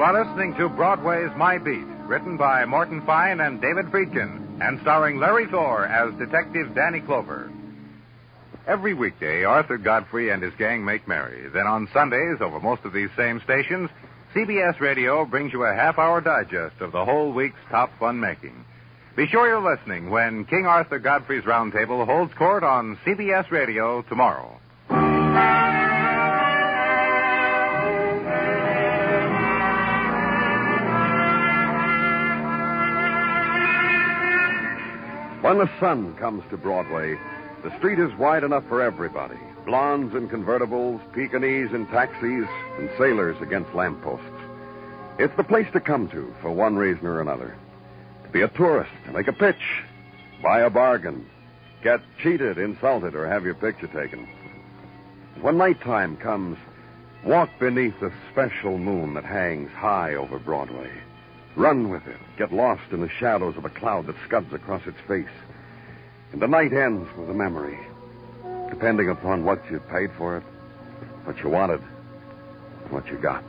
You are listening to Broadway's My Beat, written by Morton Fine and David Friedkin, and starring Larry Thor as Detective Danny Clover. Every weekday, Arthur Godfrey and his gang make merry. Then on Sundays, over most of these same stations, CBS Radio brings you a half-hour digest of the whole week's top fun-making. Be sure you're listening when King Arthur Godfrey's Roundtable holds court on CBS Radio tomorrow. When the sun comes to Broadway, the street is wide enough for everybody. Blondes in convertibles, Pekingese in taxis, and sailors against lampposts. It's the place to come to for one reason or another. To be a tourist, to make a pitch, buy a bargain, get cheated, insulted, or have your picture taken. When nighttime comes, walk beneath the special moon that hangs high over Broadway. Run with it. Get lost in the shadows of a cloud that scuds across its face. And the night ends with a memory. Depending upon what you paid for it, what you wanted, what you got.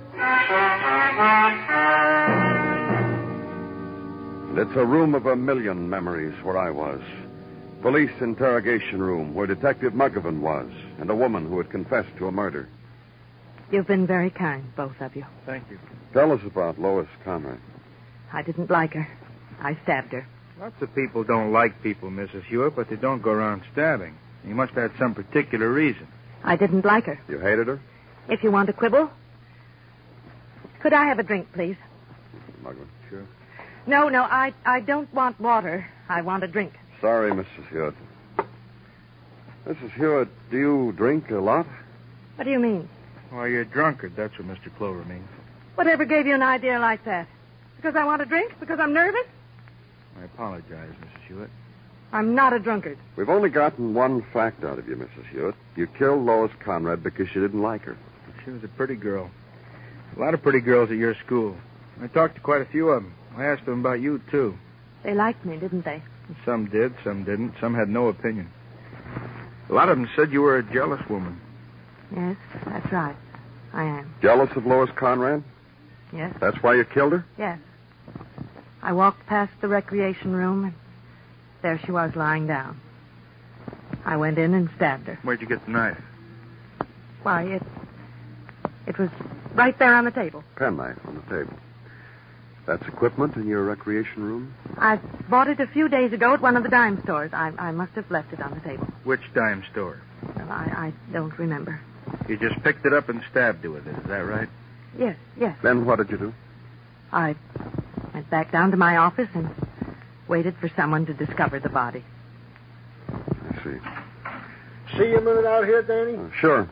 And it's a room of a million memories where I was. Police interrogation room where Detective Muggavan was, and a woman who had confessed to a murder. You've been very kind, both of you. Thank you. Tell us about Lois Conrad. I didn't like her. I stabbed her. Lots of people don't like people, Mrs. Hewitt, but they don't go around stabbing. You must have had some particular reason. I didn't like her. You hated her? If you want to quibble. Could I have a drink, please? Muggavan. Sure. No, I don't want water. I want a drink. Sorry, Mrs. Hewitt. Mrs. Hewitt, do you drink a lot? What do you mean? Why, you're a drunkard. That's what Mr. Clover means. Whatever gave you an idea like that? Because I want a drink? Because I'm nervous? I apologize, Mrs. Hewitt. I'm not a drunkard. We've only gotten one fact out of you, Mrs. Hewitt. You killed Lois Conrad because you didn't like her. She was a pretty girl. A lot of pretty girls at your school. I talked to quite a few of them. I asked them about you, too. They liked me, didn't they? Some did, some didn't. Some had no opinion. A lot of them said you were a jealous woman. Yes, that's right. I am. Jealous of Lois Conrad? Yes. That's why you killed her? Yes. I walked past the recreation room, and there she was lying down. I went in and stabbed her. Where'd you get the knife? Why, it was right there on the table. Penknife on the table. That's equipment in your recreation room? I bought it a few days ago at one of the dime stores. I must have left it on the table. Which dime store? Well, I don't remember. You just picked it up and stabbed her with it, is that right? Yes. Then what did you do? I went back down to my office and waited for someone to discover the body. I see. See you a minute out here, Danny? Sure.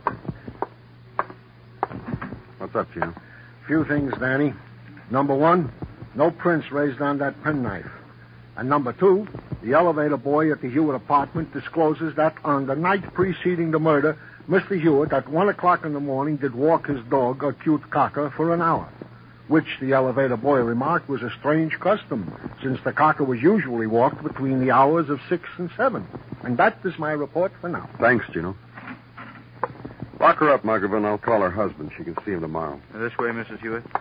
What's up, Jim? Few things, Danny. Number one, no prints raised on that penknife. And number two, the elevator boy at the Hewitt apartment discloses that on the night preceding the murder, Mr. Hewitt, at 1 o'clock in the morning, did walk his dog, a cute cocker, for an hour, which the elevator boy remarked was a strange custom, since the cocker was usually walked between the hours of 6 and 7. And that is my report for now. Thanks, Gino. Lock her up, Muggavan. I'll call her husband. She can see him tomorrow. This way, Mrs. Hewitt.